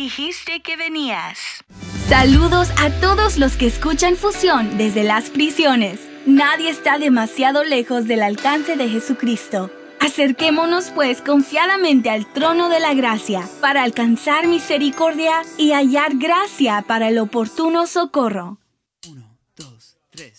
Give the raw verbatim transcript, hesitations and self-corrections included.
dijiste que venías. Saludos a todos los que escuchan Fusión desde las prisiones. Nadie está demasiado lejos del alcance de Jesucristo. Acerquémonos pues confiadamente al trono de la gracia para alcanzar misericordia y hallar gracia para el oportuno socorro.